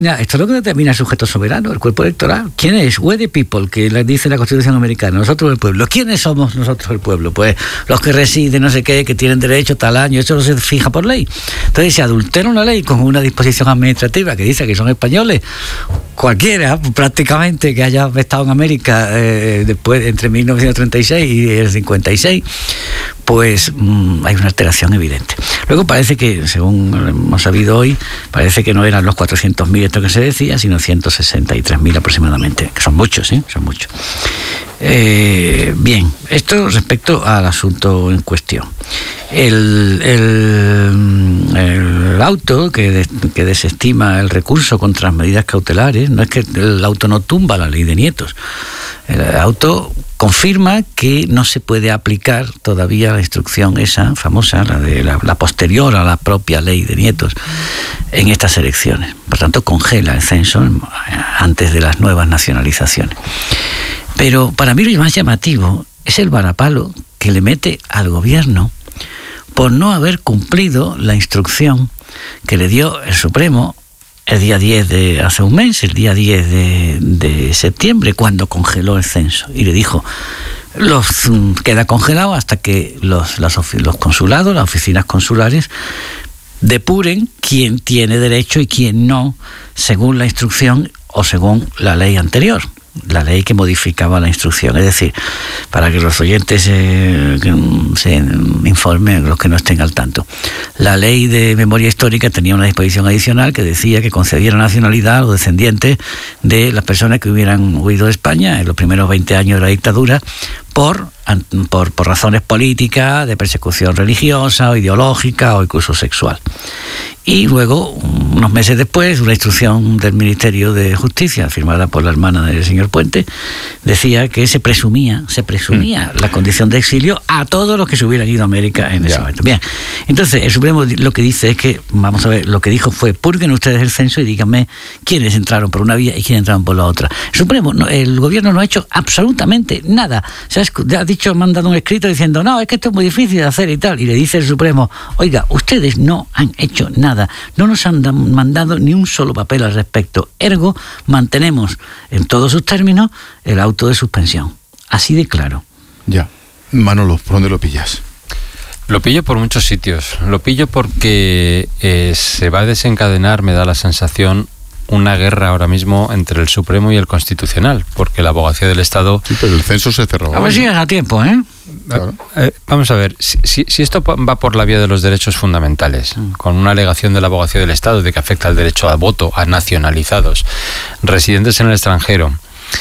Ya, esto es lo que determina el sujeto soberano, el cuerpo electoral. ¿Quién es? We the people, que dice la Constitución americana, nosotros el pueblo. ¿Quiénes somos nosotros el pueblo? Pues los que residen, no sé qué, que tienen derecho tal año, eso no se fija por ley. Entonces, si adultera una ley con una disposición administrativa que dice que son españoles, cualquiera prácticamente que haya estado en América después entre 1936 y el 56, pues hay una alteración evidente. Luego parece que, según hemos sabido hoy, parece que no eran los 400.000 esto que se decía, sino 163.000 aproximadamente, que son muchos, ¿eh? Son muchos. Bien, esto respecto al asunto en cuestión. El auto que desestima el recurso contra las medidas cautelares, no es que el auto no tumba la ley de Nietos, el auto confirma que no se puede aplicar todavía la instrucción esa famosa, la posterior a la propia ley de Nietos, en estas elecciones. Por tanto, congela el censo antes de las nuevas nacionalizaciones. Pero para mí lo más llamativo es el varapalo que le mete al gobierno por no haber cumplido la instrucción que le dio el Supremo el día 10 de hace un mes, el día 10 de septiembre, cuando congeló el censo. Y le dijo, queda congelado hasta que los consulados, las oficinas consulares, depuren quién tiene derecho y quién no, según la instrucción o según la ley anterior, la ley que modificaba la instrucción. Es decir, para que los oyentes se informen, los que no estén al tanto, la ley de memoria histórica tenía una disposición adicional que decía que concediera nacionalidad a los descendientes de las personas que hubieran huido de España en los primeros 20 años de la dictadura por razones políticas, de persecución religiosa o ideológica o incluso sexual. Y luego, unos meses después, una instrucción del Ministerio de Justicia, firmada por la hermana del señor Puente, decía que se presumía la condición de exilio a todos los que se hubieran ido a América en ese momento. Bien, entonces el Supremo lo que dice es que, vamos a ver, lo que dijo fue, purguen ustedes el censo y díganme quiénes entraron por una vía y quiénes entraron por la otra. El Supremo, el gobierno no ha hecho absolutamente nada. Ha mandado un escrito diciendo, no, es que esto es muy difícil de hacer y tal. Y le dice el Supremo, oiga, ustedes no han hecho nada, no nos han mandado ni un solo papel al respecto. Ergo, mantenemos en todos sus términos el auto de suspensión. Así de claro. Ya. Manolo, ¿por dónde lo pillas? Lo pillo por muchos sitios. Lo pillo porque se va a desencadenar, me da la sensación, una guerra ahora mismo entre el Supremo y el Constitucional, porque la Abogacía del Estado... Sí, pero el censo se cerró. A ver si llega a tiempo, ¿eh? Claro. Vamos a ver, si esto va por la vía de los derechos fundamentales, con una alegación de la Abogacía del Estado de que afecta al derecho al voto a nacionalizados, residentes en el extranjero,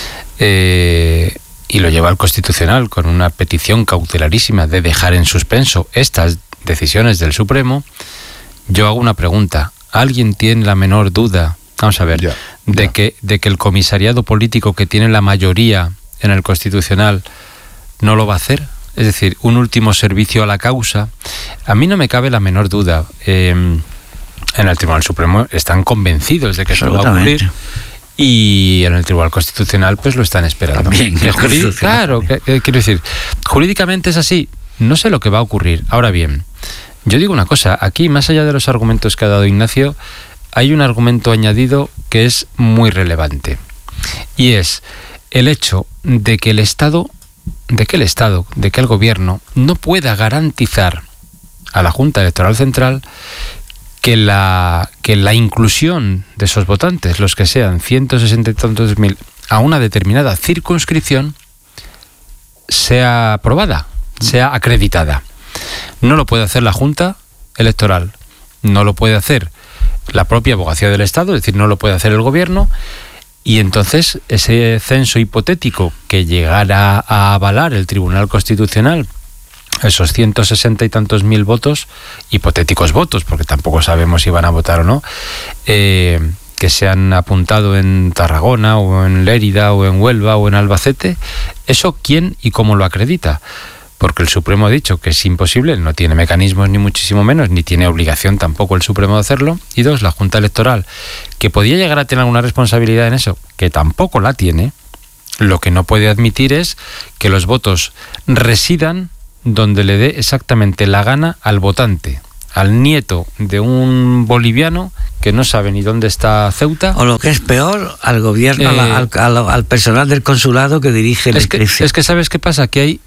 y lo lleva al Constitucional con una petición cautelarísima de dejar en suspenso estas decisiones del Supremo, yo hago una pregunta. ¿Alguien tiene la menor duda, vamos a ver, de que el comisariado político que tiene la mayoría en el Constitucional no lo va a hacer? Es decir, un último servicio a la causa. A mí no me cabe la menor duda. En el Tribunal Supremo están convencidos de que eso va a ocurrir. Y en el Tribunal Constitucional pues lo están esperando. También, claro, quiero decir, jurídicamente es así. No sé lo que va a ocurrir. Ahora bien, yo digo una cosa. Aquí, más allá de los argumentos que ha dado Ignacio, hay un argumento añadido que es muy relevante. Y es el hecho de que el gobierno no pueda garantizar a la Junta Electoral Central que la inclusión de esos votantes, los que sean 160 y tantos mil, a una determinada circunscripción, sea aprobada, sea acreditada. No lo puede hacer la Junta Electoral, no lo puede hacer la propia Abogacía del Estado, es decir, no lo puede hacer el gobierno, y entonces ese censo hipotético que llegara a avalar el Tribunal Constitucional, esos 160 y tantos mil votos, hipotéticos votos, porque tampoco sabemos si van a votar o no, que se han apuntado en Tarragona o en Lérida o en Huelva o en Albacete, ¿eso quién y cómo lo acredita? Porque el Supremo ha dicho que es imposible, no tiene mecanismos ni muchísimo menos, ni tiene obligación tampoco el Supremo de hacerlo. Y dos, la Junta Electoral, que podía llegar a tener alguna responsabilidad en eso, que tampoco la tiene, lo que no puede admitir es que los votos residan donde le dé exactamente la gana al votante. al nieto de un boliviano que no sabe ni dónde está Ceuta. O lo que es peor, al gobierno, al personal del consulado que dirige la inscripción. Es que ¿sabes qué pasa? Que hay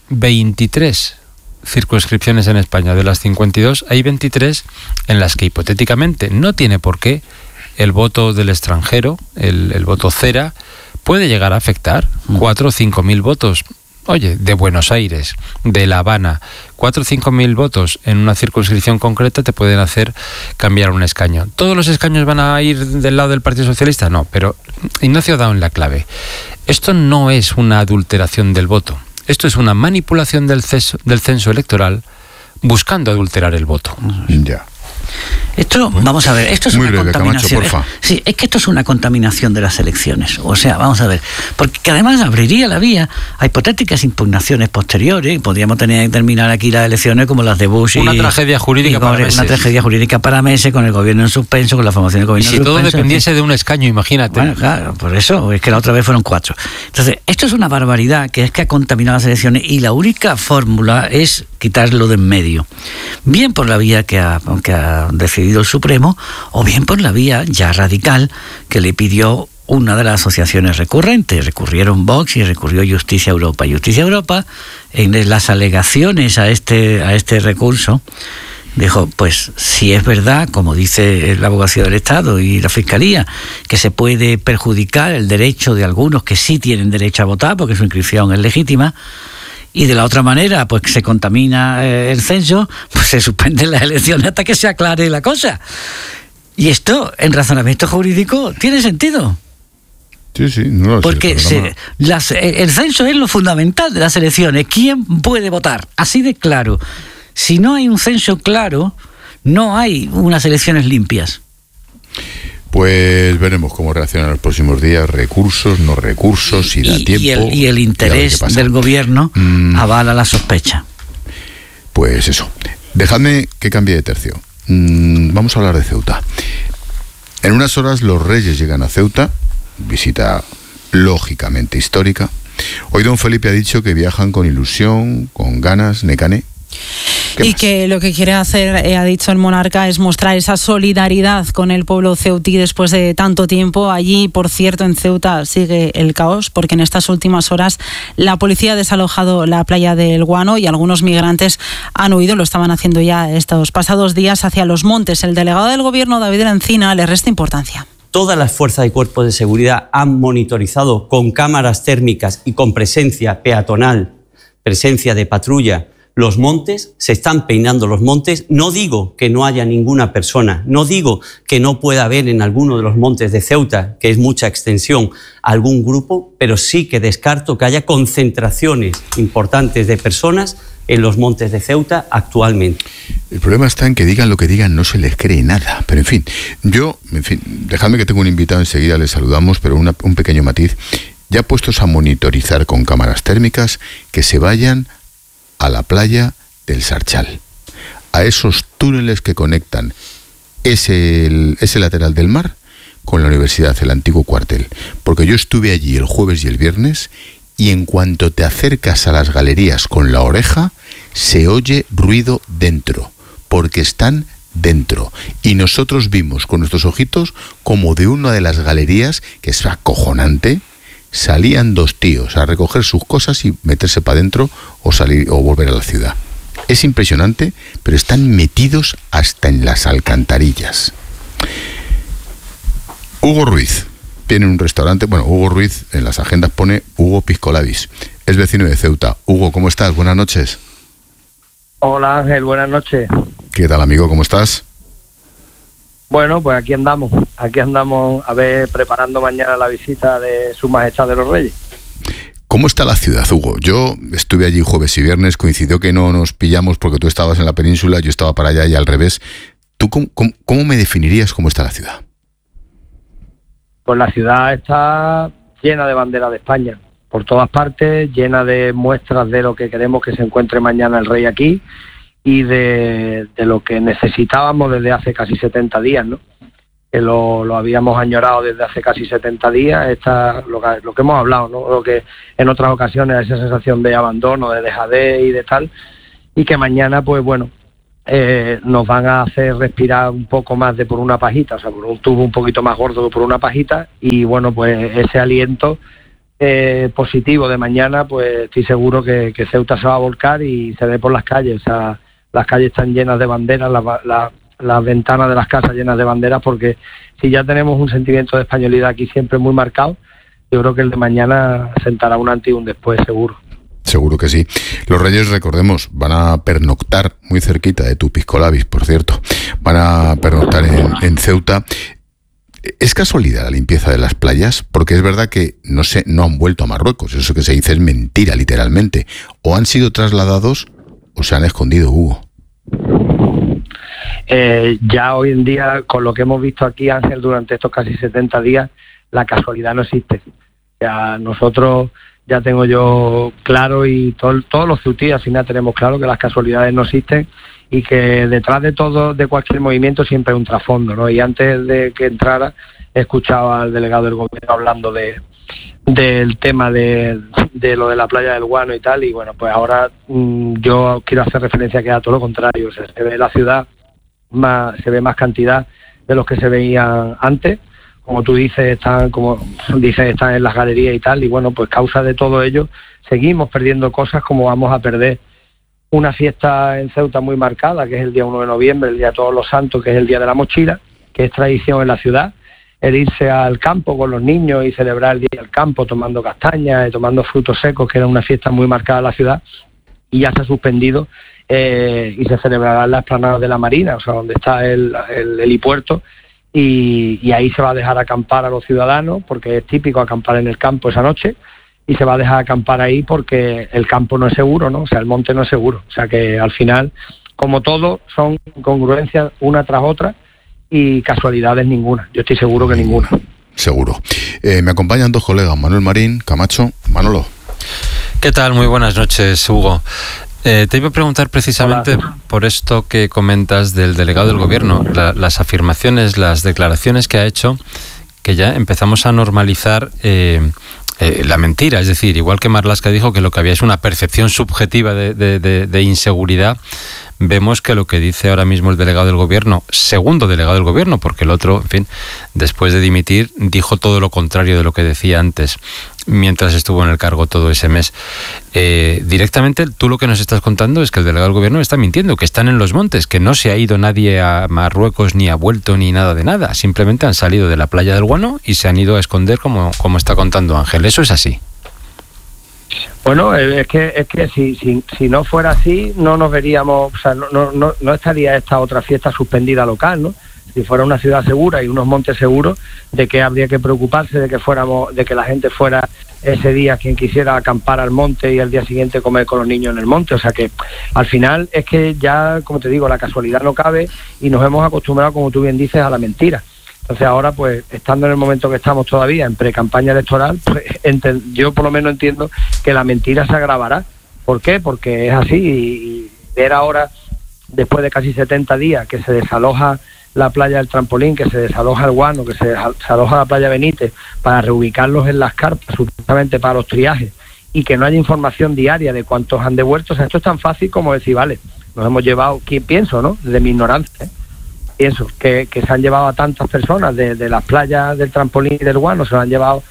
23 circunscripciones en España. De las 52, hay 23 en las que hipotéticamente no tiene por qué el voto del extranjero, el voto cera, puede llegar a afectar 4 o 5 mil votos. Oye, de Buenos Aires, de La Habana, 4 o 5 mil votos en una circunscripción concreta te pueden hacer cambiar un escaño. ¿Todos los escaños van a ir del lado del Partido Socialista? No, pero Ignacio ha dado en la clave. Esto no es una adulteración del voto. Esto es una manipulación del censo electoral buscando adulterar el voto. Ya. Esto, vamos a ver, esto es muy una breve, contaminación. Camacho, porfa. Sí, es que esto es una contaminación de las elecciones. O sea, vamos a ver, porque que además abriría la vía a hipotéticas impugnaciones posteriores. Podríamos tener que terminar aquí las elecciones como las de Bush. Una tragedia jurídica para meses. Una tragedia jurídica para meses, con el gobierno en suspenso, con la formación del gobierno en suspenso. Y si todo dependiese de un escaño, imagínate. Bueno, claro, por eso, es que la otra vez fueron 4. Entonces, esto es una barbaridad, que es que ha contaminado las elecciones, y la única fórmula es quitarlo de en medio. Bien por la vía que ha decidido el Supremo, o bien por la vía ya radical que le pidió una de las asociaciones recurrentes. Recurrieron Vox y recurrió Justicia Europa. Justicia Europa, en las alegaciones a este recurso, dijo, pues si es verdad, como dice la Abogacía del Estado y la Fiscalía, que se puede perjudicar el derecho de algunos que sí tienen derecho a votar porque su inscripción es legítima, y de la otra manera, pues se contamina el censo, pues se suspenden las elecciones hasta que se aclare la cosa. Y esto, en razonamiento jurídico, tiene sentido. Sí, no lo sé. Porque el censo es lo fundamental de las elecciones. ¿Quién puede votar? Así de claro. Si no hay un censo claro, no hay unas elecciones limpias. Pues veremos cómo reaccionan en los próximos días, recursos, no recursos, si da tiempo. Y el interés del gobierno avala la sospecha. Pues eso. Dejadme que cambie de tercio. Vamos a hablar de Ceuta. En unas horas los Reyes llegan a Ceuta, visita lógicamente histórica. Hoy don Felipe ha dicho que viajan con ilusión, con ganas, Necane. Y que lo que quiere hacer, ha dicho el monarca, es mostrar esa solidaridad con el pueblo ceutí después de tanto tiempo. Allí, por cierto, en Ceuta sigue el caos, porque en estas últimas horas la policía ha desalojado la playa del Guano y algunos migrantes han huido, lo estaban haciendo ya estos pasados días, hacia los montes. El delegado del gobierno, David Encina, le resta importancia. Todas las fuerzas y cuerpos de seguridad han monitorizado con cámaras térmicas y con presencia peatonal, presencia de patrulla, los montes, se están peinando los montes. No digo que no haya ninguna persona, no digo que no pueda haber en alguno de los montes de Ceuta, que es mucha extensión, algún grupo, pero sí que descarto que haya concentraciones importantes de personas en los montes de Ceuta actualmente. El problema está en que digan lo que digan, no se les cree nada. Pero en fin, dejadme que tengo un invitado, enseguida le saludamos, pero un pequeño matiz. Ya puestos a monitorizar con cámaras térmicas, que se vayan a la playa del Sarchal, a esos túneles que conectan ese lateral del mar con la universidad, el antiguo cuartel. Porque yo estuve allí el jueves y el viernes, y en cuanto te acercas a las galerías con la oreja, se oye ruido dentro, porque están dentro. Y nosotros vimos con nuestros ojitos como de una de las galerías, que es acojonante, salían 2 tíos a recoger sus cosas y meterse para adentro o salir o volver a la ciudad. Es impresionante, pero están metidos hasta en las alcantarillas. Hugo Ruiz tiene un restaurante. Bueno, Hugo Ruiz en las agendas pone Hugo Piscolabis. Es vecino de Ceuta. Hugo, ¿cómo estás? Buenas noches. Hola Ángel, buenas noches. ¿Qué tal, amigo? ¿Cómo estás? Bueno, pues aquí andamos a ver, preparando mañana la visita de Su Majestad de los Reyes. ¿Cómo está la ciudad, Hugo? Yo estuve allí jueves y viernes, coincidió que no nos pillamos porque tú estabas en la península, yo estaba para allá y al revés. ¿Tú cómo me definirías cómo está la ciudad? Pues la ciudad está llena de banderas de España, por todas partes, llena de muestras de lo que queremos que se encuentre mañana el rey aquí, y de lo que necesitábamos desde hace casi 70 días, ¿no? Que lo habíamos añorado desde hace casi 70 días, lo que hemos hablado, ¿no? Lo que en otras ocasiones, esa sensación de abandono, de dejadez y de tal, y que mañana, pues bueno, nos van a hacer respirar un poco más de por una pajita, o sea, por un tubo un poquito más gordo que por una pajita, y bueno, pues ese aliento positivo de mañana, pues estoy seguro que Ceuta se va a volcar y se ve por las calles. O sea, las calles están llenas de banderas, las ventanas de las casas llenas de banderas, porque si ya tenemos un sentimiento de españolidad aquí siempre muy marcado, yo creo que el de mañana sentará un antes y un después, seguro. Seguro que sí. Los Reyes, recordemos, van a pernoctar muy cerquita de tu Pisco Labis, por cierto. Van a pernoctar en Ceuta. ¿Es casualidad la limpieza de las playas? Porque es verdad que no han vuelto a Marruecos. Eso que se dice es mentira, literalmente. O han sido trasladados o se han escondido, Hugo. Ya hoy en día, con lo que hemos visto aquí, Ángel, durante estos casi 70 días, la casualidad no existe. Ya nosotros, ya tengo yo claro, y todos los ceutíes al final tenemos claro que las casualidades no existen, y que detrás de todo, de cualquier movimiento, siempre hay un trasfondo, ¿no? Y antes de que entrara, he escuchado al delegado del gobierno hablando del tema de lo de la playa del Guano y tal, y bueno, pues ahora yo quiero hacer referencia a que a todo lo contrario. O sea, se ve la ciudad se ve más cantidad de los que se veían antes. Como tú dices, están en las galerías y tal, y bueno, pues causa de todo ello seguimos perdiendo cosas, como vamos a perder una fiesta en Ceuta muy marcada, que es el día 1 de noviembre, el Día de Todos los Santos, que es el Día de la Mochila, que es tradición en la ciudad, el irse al campo con los niños y celebrar el Día del Campo tomando castañas y tomando frutos secos, que era una fiesta muy marcada en la ciudad, y ya se ha suspendido, y se celebrará en la explanada de la Marina, o sea, donde está el helipuerto, y ahí se va a dejar acampar a los ciudadanos, porque es típico acampar en el campo esa noche, y se va a dejar acampar ahí porque el campo no es seguro, ¿no? O sea, el monte no es seguro. O sea, que al final, como todo, son congruencias una tras otra y casualidades ninguna. Yo estoy seguro que ninguna. Seguro. Me acompañan dos colegas, Manuel Marín, Camacho. Manolo. ¿Qué tal? Muy buenas noches, Hugo. Te iba a preguntar precisamente por esto que comentas del delegado del gobierno, las afirmaciones, las declaraciones que ha hecho, que ya empezamos a normalizar la mentira. Es decir, igual que Marlaska dijo que lo que había es una percepción subjetiva de inseguridad, vemos que lo que dice ahora mismo el delegado del gobierno, segundo delegado del gobierno, porque el otro, en fin, después de dimitir, dijo todo lo contrario de lo que decía antes, mientras estuvo en el cargo todo ese mes. Directamente, tú lo que nos estás contando es que el delegado del gobierno está mintiendo, que están en los montes, que no se ha ido nadie a Marruecos, ni ha vuelto, ni nada de nada. Simplemente han salido de la playa del Guano y se han ido a esconder, como está contando Ángel. ¿Eso es así? Bueno, es que si no fuera así, no nos veríamos, o sea, no estaría esta otra fiesta suspendida local, ¿no? Si fuera una ciudad segura y unos montes seguros, ¿de qué habría que preocuparse de que la gente fuera ese día quien quisiera acampar al monte y al día siguiente comer con los niños en el monte? O sea que al final es que ya, como te digo, la casualidad no cabe y nos hemos acostumbrado, como tú bien dices, a la mentira. Entonces ahora, pues, estando en el momento que estamos todavía, en pre-campaña electoral, pues, yo por lo menos entiendo que la mentira se agravará. ¿Por qué? Porque es así, y ver ahora, después de casi 70 días, que se desaloja la playa del Trampolín, que se desaloja el Guano, que se desaloja la playa Benítez, para reubicarlos en las carpas, supuestamente para los triajes, y que no haya información diaria de cuántos han devuelto. O sea, esto es tan fácil como decir, vale, nos hemos llevado, pienso, ¿no?, desde mi ignorancia, pienso que se han llevado a tantas personas de las playas del Trampolín y del Guano, se lo han llevado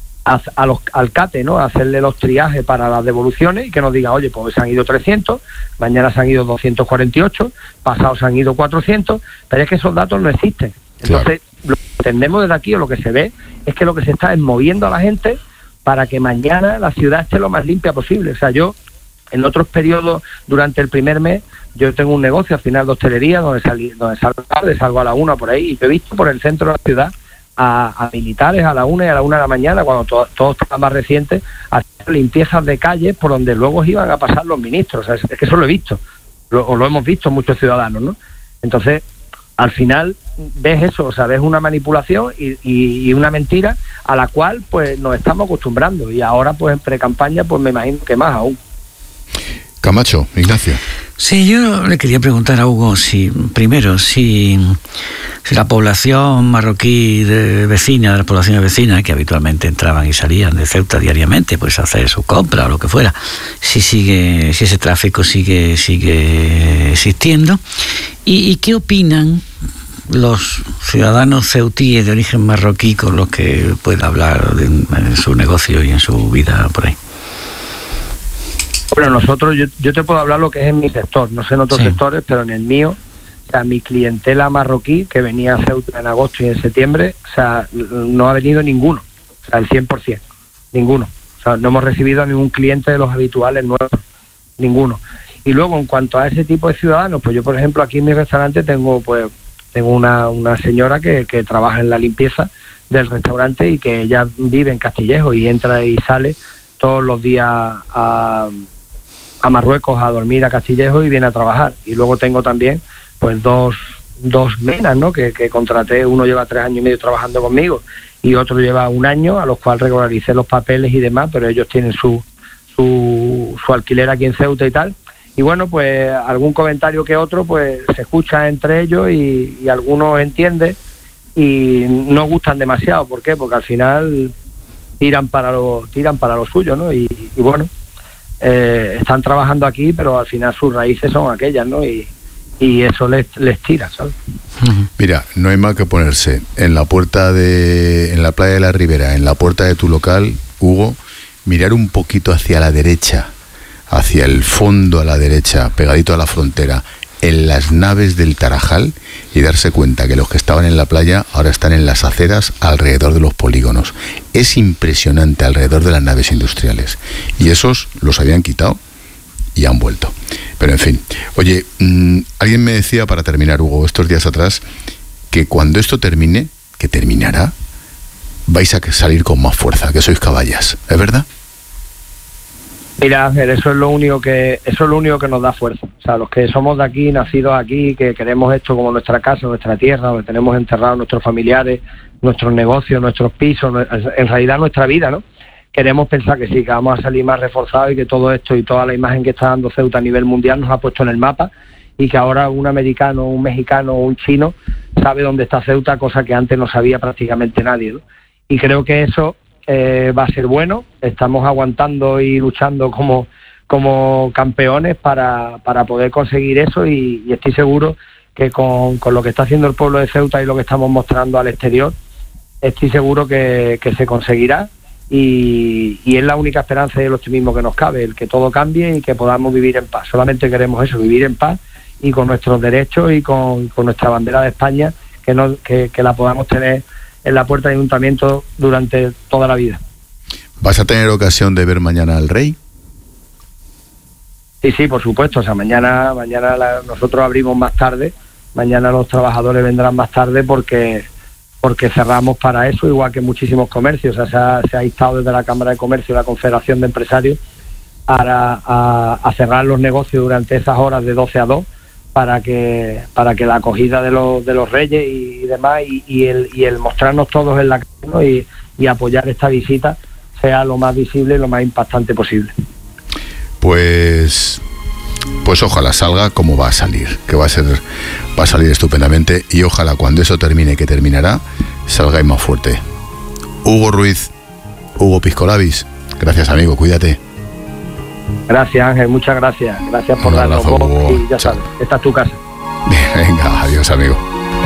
al CATE, ¿no?, a hacerle los triajes para las devoluciones, y que nos digan, oye, pues se han ido 300, mañana se han ido 248, pasado se han ido 400, pero es que esos datos no existen. Entonces, lo que entendemos desde aquí, o lo que se ve, es que lo que se está es moviendo a la gente para que mañana la ciudad esté lo más limpia posible. O sea, yo, en otros periodos, durante el primer mes, yo tengo un negocio al final de hostelería, donde salgo a la 1 por ahí, y he visto por el centro de la ciudad a militares a la 1 y a la 1 de la mañana, cuando todo estaba más reciente, haciendo limpiezas de calles por donde luego iban a pasar los ministros. O sea, es que eso lo he visto, lo hemos visto muchos ciudadanos, ¿no? Entonces, al final ves eso, o sea, ves una manipulación y una mentira a la cual, pues, nos estamos acostumbrando, y ahora, pues, en pre-campaña, pues me imagino que más aún. Camacho, Ignacio. Sí, yo le quería preguntar a Hugo si la población marroquí de las poblaciones vecinas, que habitualmente entraban y salían de Ceuta diariamente, pues a hacer su compra o lo que fuera, si ese tráfico sigue existiendo, y qué opinan los ciudadanos ceutíes de origen marroquí con los que pueda hablar en su negocio y en su vida por ahí. Bueno, nosotros, yo te puedo hablar lo que es en mi sector, no sé en otros sectores, pero en el mío, o sea, mi clientela marroquí, que venía a Ceuta en agosto y en septiembre, o sea, no ha venido ninguno, o sea, el 100%, ninguno. O sea, no hemos recibido a ningún cliente de los habituales nuevos, ninguno. Y luego, en cuanto a ese tipo de ciudadanos, pues yo, por ejemplo, aquí en mi restaurante tengo una señora que trabaja en la limpieza del restaurante y que ella vive en Castillejo y entra y sale todos los días a Marruecos a dormir a Castillejo y viene a trabajar. Y luego tengo también pues dos menas, ¿no? que contraté. Uno lleva 3 años y medio trabajando conmigo y otro lleva 1 año, a los cuales regularicé los papeles y demás, pero ellos tienen su alquiler aquí en Ceuta y tal. Y bueno, pues algún comentario que otro pues se escucha entre ellos y algunos entienden y no gustan demasiado. ¿Por qué? Porque al final tiran para lo suyo, ¿no? Y bueno, están trabajando aquí, pero al final sus raíces son aquellas, ¿no? Y eso les tira, ¿sabes? Mira, no hay más que ponerse en la playa de la Ribera, en la puerta de tu local, Hugo, mirar un poquito hacia la derecha, hacia el fondo a la derecha, pegadito a la frontera, en las naves del Tarajal, y darse cuenta que los que estaban en la playa ahora están en las aceras alrededor de los polígonos. Es impresionante alrededor de las naves industriales. Y esos los habían quitado y han vuelto. Pero en fin. Oye, alguien me decía, para terminar, Hugo, estos días atrás, que cuando esto termine, que terminará, vais a salir con más fuerza, que sois caballas. ¿Es verdad? Mira, Ángel, eso es lo único que nos da fuerza. O sea, los que somos de aquí, nacidos aquí, que queremos esto como nuestra casa, nuestra tierra, donde tenemos enterrados nuestros familiares, nuestros negocios, nuestros pisos, en realidad nuestra vida, ¿no? Queremos pensar que sí, que vamos a salir más reforzados y que todo esto y toda la imagen que está dando Ceuta a nivel mundial nos ha puesto en el mapa y que ahora un americano, un mexicano o un chino sabe dónde está Ceuta, cosa que antes no sabía prácticamente nadie, ¿no? Y creo que eso va a ser bueno. Estamos aguantando y luchando como campeones para poder conseguir eso y estoy seguro que con lo que está haciendo el pueblo de Ceuta y lo que estamos mostrando al exterior, estoy seguro que se conseguirá y es la única esperanza y el optimismo que nos cabe, el que todo cambie y que podamos vivir en paz. Solamente queremos eso, vivir en paz y con nuestros derechos y con nuestra bandera de España, que la podamos tener en la puerta del ayuntamiento durante toda la vida. ¿Vas a tener ocasión de ver mañana al rey? Sí, por supuesto. O sea, mañana nosotros abrimos más tarde. Mañana los trabajadores vendrán más tarde porque cerramos para eso, igual que muchísimos comercios. O sea, se ha instado desde la Cámara de Comercio y la Confederación de Empresarios a cerrar los negocios durante esas horas de 12 a 2 para que la acogida de los reyes y demás y el mostrarnos todos en la calle, ¿no? y apoyar esta visita sea lo más visible y lo más impactante posible. Pues ojalá salga como va a salir, que va a salir estupendamente y ojalá cuando eso termine, que terminará, salgáis más fuerte. Hugo Ruiz, Hugo Piscolabis, gracias amigo, cuídate. Gracias Ángel, muchas gracias. Gracias por darnos voz y ya sabes, esta es tu casa. Venga, adiós amigo.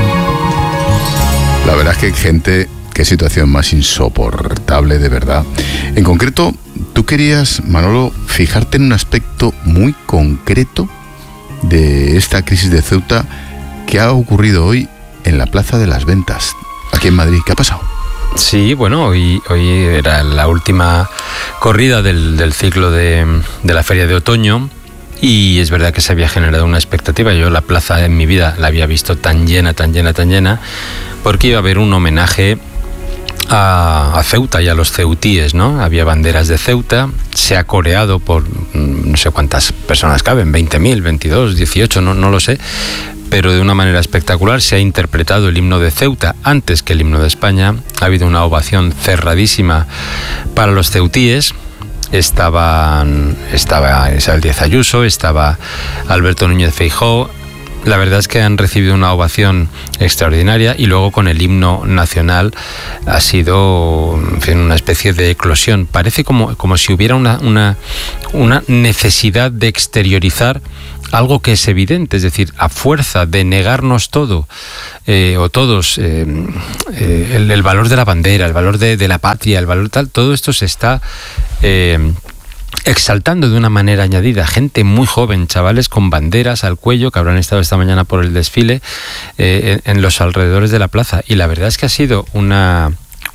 La verdad es que gente, qué situación más insoportable, de verdad. En concreto, tú querías, Manolo, fijarte en un aspecto muy concreto de esta crisis de Ceuta que ha ocurrido hoy en la Plaza de las Ventas, aquí en Madrid. ¿Qué ha pasado? Sí, bueno, hoy era la última corrida del ciclo de la Feria de Otoño y es verdad que se había generado una expectativa. Yo la plaza en mi vida la había visto tan llena, porque iba a haber un homenaje a Ceuta y a los ceutíes, ¿no? Había banderas de Ceuta, se ha coreado por no sé cuántas personas caben, 20.000, 22, 18, no lo sé, pero de una manera espectacular se ha interpretado el himno de Ceuta antes que el himno de España. Ha habido una ovación cerradísima para los ceutíes estaba Isabel Díaz Ayuso, estaba Alberto Núñez Feijóo. La verdad es que han recibido una ovación extraordinaria y luego con el himno nacional ha sido, en fin, una especie de eclosión. Parece como si hubiera una necesidad de exteriorizar algo que es evidente, es decir, a fuerza de negarnos todo o todos el valor de la bandera, el valor de la patria, el valor tal, todo esto se está exaltando de una manera añadida. Gente muy joven, chavales con banderas al cuello que habrán estado esta mañana por el desfile en los alrededores de la plaza, y la verdad es que ha sido una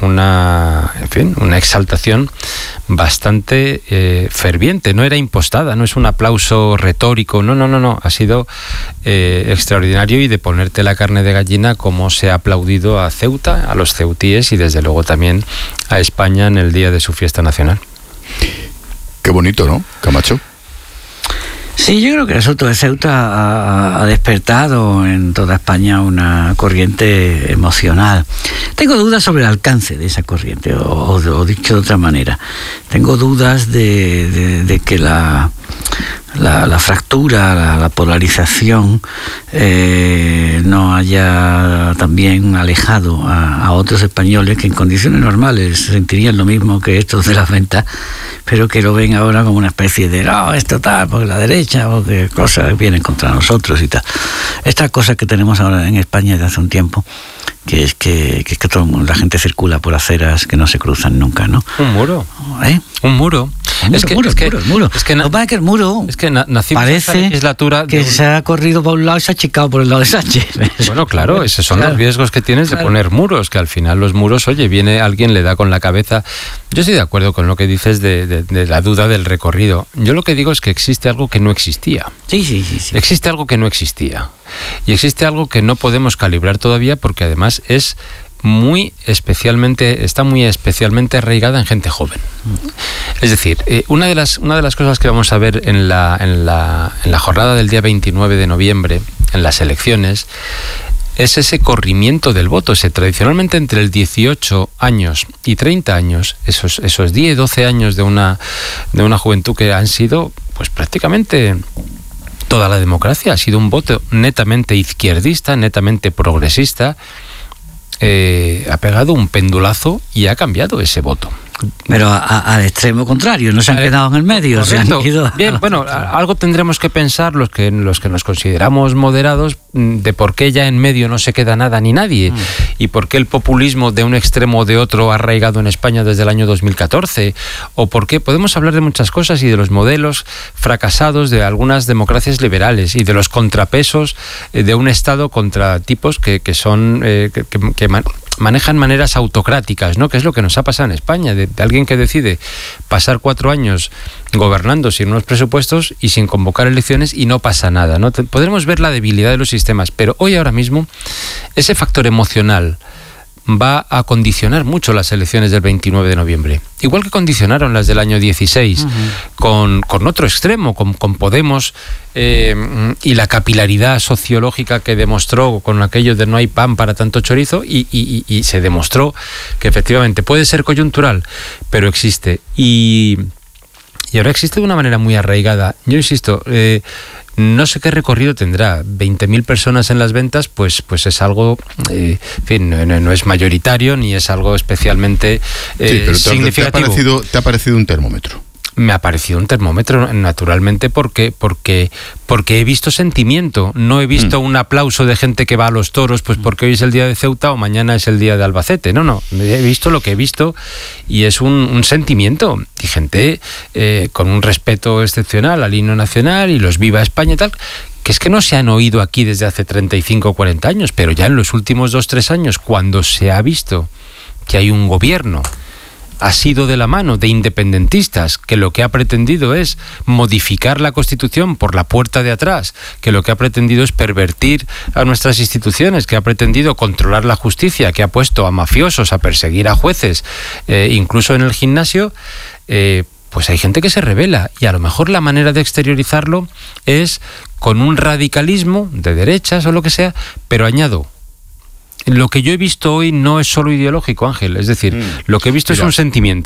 exaltación bastante ferviente. No era impostada, no es un aplauso retórico, no, ha sido extraordinario, y de ponerte la carne de gallina como se ha aplaudido a Ceuta, a los ceutíes y desde luego también a España en el día de su fiesta nacional. Qué bonito, ¿no, Camacho? Sí, yo creo que el asunto de Ceuta ha despertado en toda España una corriente emocional. Tengo dudas sobre el alcance de esa corriente, o dicho de otra manera, tengo dudas de que la fractura, la polarización no haya también alejado a otros españoles que en condiciones normales sentirían lo mismo que estos de las ventas, pero que lo ven ahora como una especie de no, esto tal, porque la derecha, porque cosas vienen contra nosotros y tal. Estas cosas que tenemos ahora en España desde hace un tiempo, que es que todo, la gente circula por aceras que no se cruzan nunca, ¿no? Un muro. Un muro. Es que el muro parece en legislatura que se ha corrido por un lado y se ha achicado por el lado de Sánchez. Bueno, claro, esos son los riesgos que tienes de poner muros, que al final los muros, oye, viene alguien, le da con la cabeza. Yo estoy de acuerdo con lo que dices de la duda del recorrido. Yo lo que digo es que existe algo que no existía. Sí. Existe algo que no existía. Y existe algo que no podemos calibrar todavía, porque además está muy especialmente arraigada en gente joven. Es decir, una de las cosas que vamos a ver en la jornada del día 29 de noviembre, en las elecciones, es ese corrimiento del voto. Tradicionalmente entre el 18 años y 30 años, esos 10, 12 años de una juventud que han sido pues prácticamente toda la democracia, ha sido un voto netamente izquierdista, netamente progresista. Ha pegado un pendulazo y ha cambiado ese voto. Pero al extremo contrario, no se han quedado en el medio. Correcto. Se han ido Bien, bueno, algo tendremos que pensar los que nos consideramos moderados, de por qué ya en medio no se queda nada ni nadie, y por qué el populismo de un extremo o de otro ha arraigado en España desde el año 2014, o por qué podemos hablar de muchas cosas y de los modelos fracasados de algunas democracias liberales y de los contrapesos de un Estado contra tipos que manejan maneras autocráticas, ¿no? Que es lo que nos ha pasado en España, de alguien que decide pasar 4 años gobernando sin unos presupuestos y sin convocar elecciones y no pasa nada, ¿no? Podremos ver la debilidad de los sistemas, pero ahora mismo ese factor emocional va a condicionar mucho las elecciones del 29 de noviembre. Igual que condicionaron las del año 16, con otro extremo, con Podemos y la capilaridad sociológica que demostró con aquello de no hay pan para tanto chorizo, y se demostró que efectivamente puede ser coyuntural, pero existe. Y ahora existe de una manera muy arraigada. Yo insisto, no sé qué recorrido tendrá. 20.000 personas en las ventas, pues es algo, en fin, no es mayoritario ni es algo especialmente significativo. ¿Te ha parecido un termómetro? Me ha parecido un termómetro, naturalmente, porque he visto sentimiento. No he visto un aplauso de gente que va a los toros, pues porque hoy es el día de Ceuta o mañana es el día de Albacete. No, he visto lo que he visto y es un sentimiento. Y gente con un respeto excepcional al himno nacional y los Viva España y tal, que es que no se han oído aquí desde hace 35 o 40 años, pero ya en los últimos 2-3 años, cuando se ha visto que hay un gobierno ha sido de la mano de independentistas, que lo que ha pretendido es modificar la Constitución por la puerta de atrás, que lo que ha pretendido es pervertir a nuestras instituciones, que ha pretendido controlar la justicia, que ha puesto a mafiosos a perseguir a jueces, incluso en el gimnasio, pues hay gente que se rebela, y a lo mejor la manera de exteriorizarlo es con un radicalismo de derechas o lo que sea, pero añado, lo que yo he visto hoy no es solo ideológico, Ángel, es decir, lo que he visto es un sentimiento.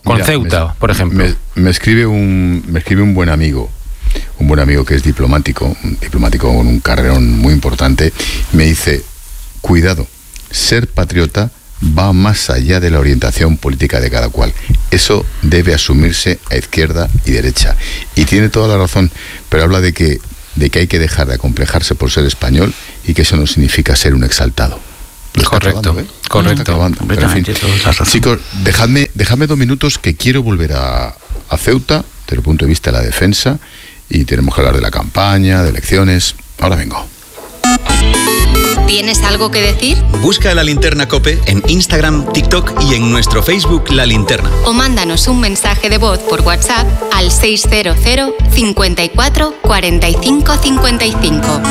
Con Ceuta, por ejemplo. Me escribe un buen amigo que es diplomático con un carrerón muy importante. Me dice, cuidado, ser patriota va más allá de la orientación política de cada cual. Eso debe asumirse a izquierda y derecha. Y tiene toda la razón, pero habla de que hay que dejar de acomplejarse por ser español y que eso no significa ser un exaltado. Correcto. Pero, en fin, chicos, dejadme 2 minutos que quiero volver a Ceuta desde el punto de vista de la defensa y tenemos que hablar de la campaña, de elecciones. Ahora vengo. ¿Tienes algo que decir? Busca La Linterna COPE en Instagram, TikTok y en nuestro Facebook La Linterna. O mándanos un mensaje de voz por WhatsApp al 600 54 45 55.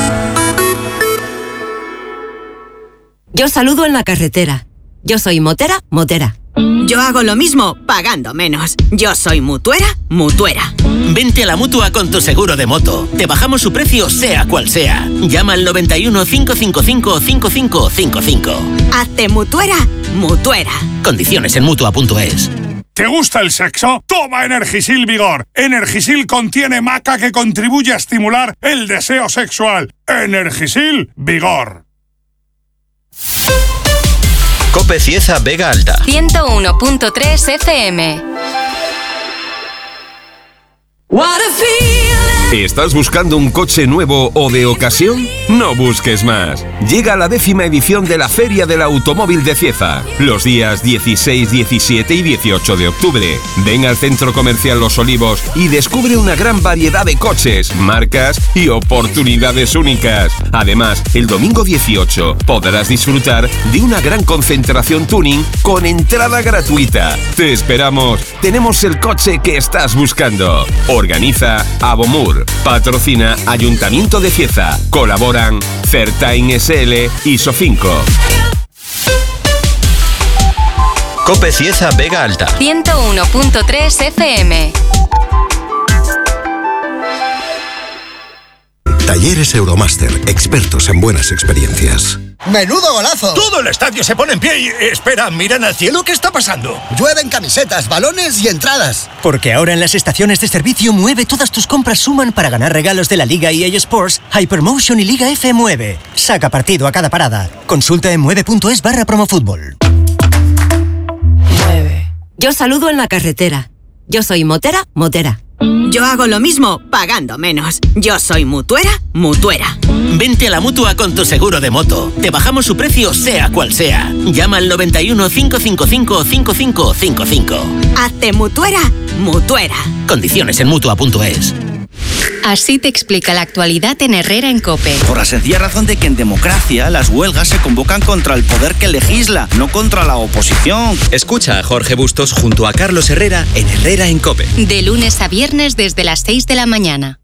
Yo saludo en la carretera. Yo soy motera. Yo hago lo mismo, pagando menos. Yo soy mutuera. Vente a la Mutua con tu seguro de moto. Te bajamos su precio, sea cual sea. Llama al 91 555 5555. Hazte mutuera. Condiciones en Mutua.es. ¿Te gusta el sexo? Toma Energisil Vigor. Energisil contiene maca que contribuye a estimular el deseo sexual. Energisil Vigor. COPE Cieza Vega Alta 101.3 FM. ¿Estás buscando un coche nuevo o de ocasión? No busques más. Llega la 10ª edición de la Feria del Automóvil de Cieza, los días 16, 17 y 18 de octubre. Ven al Centro Comercial Los Olivos y descubre una gran variedad de coches, marcas y oportunidades únicas. Además, el domingo 18 podrás disfrutar de una gran concentración tuning con entrada gratuita. Te esperamos. Tenemos el coche que estás buscando. Organiza Abomur. Patrocina Ayuntamiento de Cieza. Colaboran Certain SL y Sofinco. COPE Cieza Vega Alta 101.3 FM. Talleres Euromaster, expertos en buenas experiencias. ¡Menudo golazo! Todo el estadio se pone en pie y... Espera, miran al cielo, ¿qué está pasando? Llueven camisetas, balones y entradas. Porque ahora en las estaciones de servicio Mueve todas tus compras suman para ganar regalos de la Liga EA Sports, Hypermotion y Liga F Mueve. Saca partido a cada parada. Consulta en mueve.es/promofútbol. Yo saludo en la carretera. Yo soy motera. Yo hago lo mismo, pagando menos. Yo soy mutuera. Vente a la Mutua con tu seguro de moto. Te bajamos su precio, sea cual sea. Llama al 91 555 5555. Hazte mutuera. Condiciones en Mutua.es. Así te explica la actualidad en Herrera en COPE. Por la sencilla razón de que en democracia las huelgas se convocan contra el poder que legisla, no contra la oposición. Escucha a Jorge Bustos junto a Carlos Herrera en Herrera en COPE. De lunes a viernes desde las 6 de la mañana.